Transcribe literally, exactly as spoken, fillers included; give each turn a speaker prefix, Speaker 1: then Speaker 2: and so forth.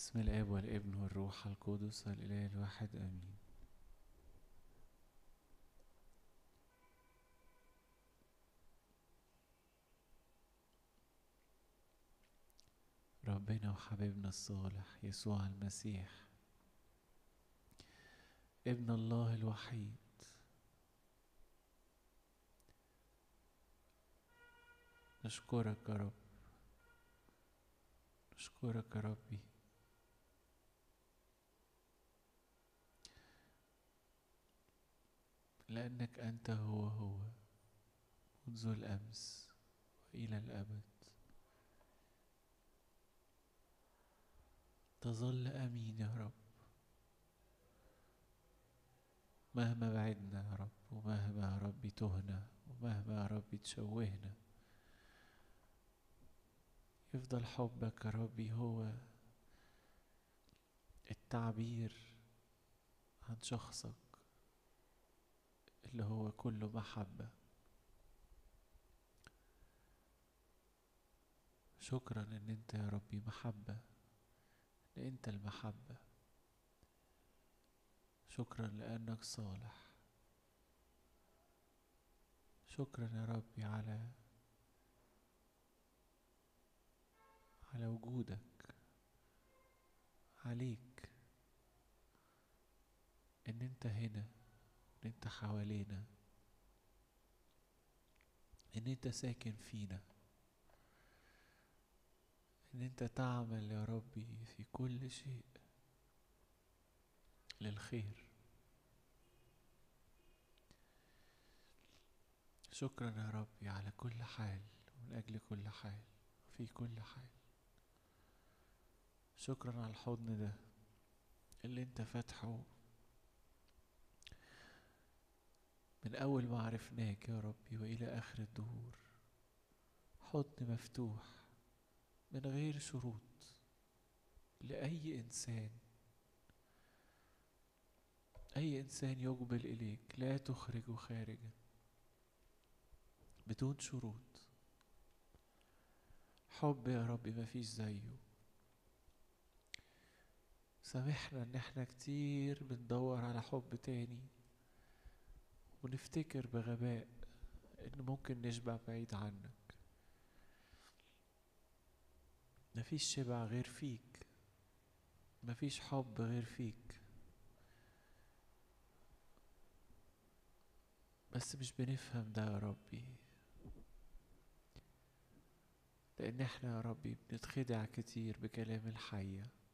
Speaker 1: بسم الآب والابن والروح القدس الإله الواحد آمين. ربنا وحبيبنا الصالح يسوع المسيح ابن الله الوحيد، نشكرك يا رب، نشكرك يا ربي لأنك أنت هو هو منذ الأمس وإلى الأبد، تظل أمين يا رب مهما بعدنا يا رب، ومهما يا رب تهنا، ومهما يا رب تشوهنا، يفضل حبك يا ربي هو التعبير عن شخصك اللي هو كله محبة. شكرا ان انت يا ربي محبة، ان انت المحبة. شكرا لانك صالح. شكرا يا ربي على على وجودك، عليك ان انت هنا، ان انت حوالينا، ان انت ساكن فينا، ان انت تعمل يا ربي في كل شيء للخير. شكرا يا ربي على كل حال، ومن اجل كل حال، وفي كل حال. شكرا على الحضن ده اللي انت فاتحه من اول ما عرفناك يا ربي والى اخر الدهور. حضن مفتوح من غير شروط لأي إنسان، أي إنسان يقبل إليك لا تخرجه خارجا، بدون شروط. حب يا ربي ما فيش زيه. سامحنا ان احنا كتير بندور على حب تاني، ونفتكر بغباء ان ممكن نشبع بعيد عنك. مفيش شبع غير فيك، مفيش حب غير فيك، بس مش بنفهم ده يا ربي، لان احنا يا ربي بنتخدع كتير بكلام الحية،